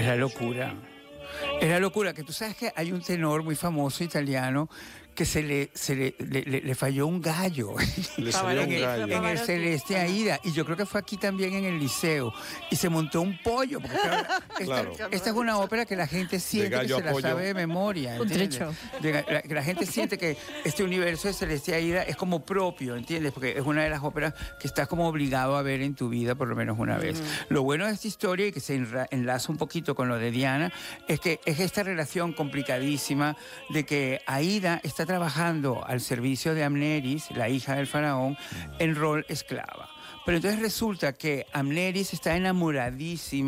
la locura. Es la locura, que tú sabes que hay un tenor muy famoso italiano que le falló un gallo Le salió un gallo. en el Celeste Aida, y yo creo que fue aquí también en el Liceo, y se montó un pollo, porque Claro. esta es una ópera que la gente siente que gallo se a la pollo. sabe de memoria, Un ¿entiendes? trecho. Que la gente siente que este universo de Celeste Aida es como propio, ¿entiendes? Porque es una de las óperas que estás como obligado a ver en tu vida por lo menos una vez. Lo bueno de esta historia, y que se enlaza un poquito con lo de Diana, es que es esta relación complicadísima de que Aida está trabajando al servicio de Amneris, la hija del faraón, en rol esclava. Pero entonces resulta que Amneris está enamoradísima